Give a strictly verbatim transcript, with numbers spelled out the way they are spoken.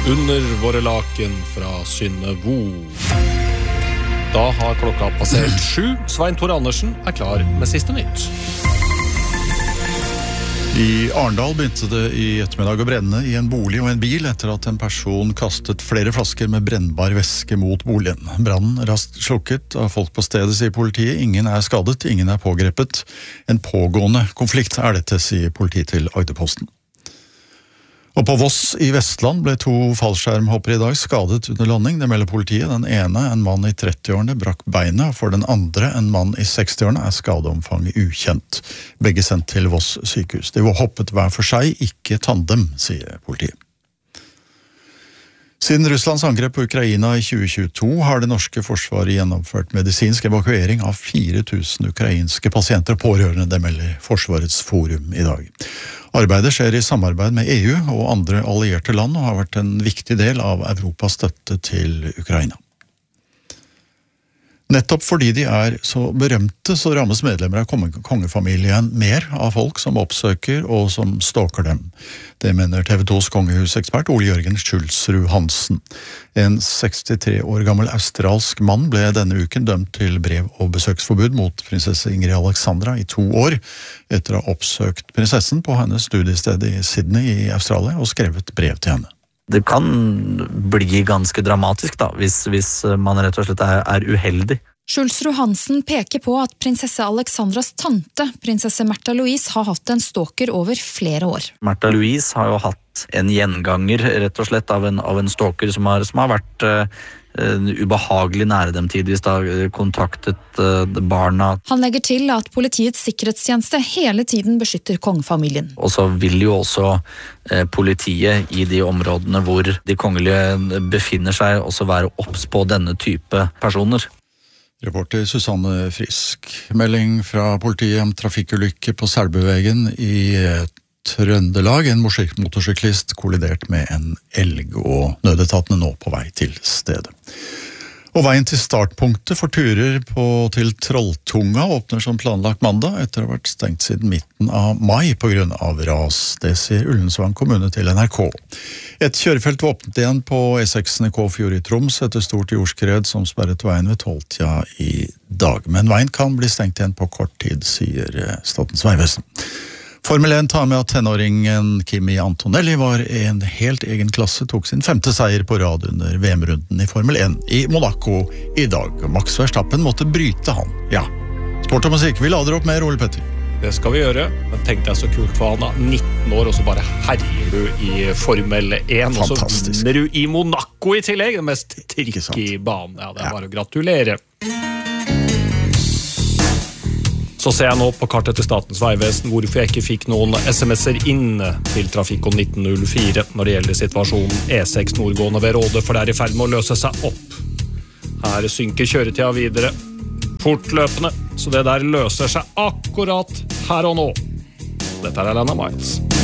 Under våre laken fra Synne Vo. Da har klokka passert sju. Svein Tore Andersen er klar med siste nytt. I Arendal begynte det i ettermiddag å brenne i en bolig og en bil etter at en person kastet flere flasker med brennbar væske mot boligen. Brannen raskt slukket av folk på stedet, sier politiet. Ingen er skadet, ingen er pågrepet. En pågående konflikt er dette, sier politiet til Agderposten. Og på Voss i Vestland ble to fallskjermhoppere i dag skadet under landing. Det melder politiet. Den ene, en mann i trettiårene, brakk beinet, og for den andre, en mann i sekstiårene, er skadeomfanget ukjent. Begge sendt til Voss sykehus. De var hoppet hver for seg, ikke tandem, sier politiet. Siden Russlands angrep på Ukraina i tjue tjueto har det norske forsvaret gjennomført medisinsk evakuering av fire tusen ukrainske pasienter og pårørende, det melder Forsvarets forum i dag. Arbeidet skjer i samarbeid med E U og andre allierte land og har vært en viktig del av Europas støtte til Ukraina. Nettopp fordi de er så berømte, så rammes medlemmer av kongefamilien mer av folk som oppsøker og som stalker dem. Det mener T V to's kongehusekspert Ole Jørgen Schulzrud Hansen. En sekstitre år gammel australsk mann ble denne uken dømt til brev- og besøksforbud mot prinsesse Ingrid Alexandra i to år, etter å ha oppsøkt prinsessen på hennes studiested i Sydney i Australia og skrevet brev til henne. Det kan bli ganske dramatisk da, hvis, hvis man rett og slett er, er uheldig. Schulzrud Hansen peker på at prinsesse Alexandras tante, prinsesse Märtha Louise, har hatt en stalker over flere år. Märtha Louise har jo hatt en gjenganger rett og slett av en, av en stalker som har, som har vært uh, ubehagelig nære dem tidvis, da kontaktet uh, barna. Han legger til at politiets sikkerhetstjeneste hele tiden beskytter kongefamilien. Og så vil jo også uh, politiet i de områdene hvor de kongelige befinner seg også være obs på denne type personer. Reporter Susanne Frisk. Melding fra politiet om trafikkulykke på Selbuvegen i Trøndelag. En motorsyklist kollidert med en elg, og nødetatene nå på vei til stedet. Og veien til startpunktet for turer på, til Trolltunga åpner som planlagt mandag, etter å ha vært stengt siden midten av mai på grunn av ras. Det sier Ullensvang kommune til N R K. Et kjørefelt var åpnet igjen på E seks i Kåfjord i Troms etter stort jordskred som sperret veien ved Toltja i dag. Men veien kan bli stengt igjen på kort tid, sier Statens vegvesen. Formel én tar med at tenåringen Kimi Antonelli var en helt egen klasse, tok sin femte seier på rad under V M-runden i Formel én i Monaco i dag. Max Verstappen måtte bryte han. Ja, sport og musikk, vi lader opp med Ole Petter. Det skal vi gjøre, men tenk deg så kult for han da, nitten år, og så bare herjer du i Formel én, og så vinner du i Monaco i tillegg, den mest tricky banen. Ja, det er bare å gratulere. Så ser jeg nå på kartet til Statens vegvesen hvorfor jeg ikke fikk noen sms'er inn til Trafikon nitten null fire når det gjelder situasjonen E seks nordgående ved Råde, for det er i ferd med å løse seg opp. Her synker kjøretida videre, fortløpende, så det der løser seg akkurat her og nå. Dette er Alana Miles.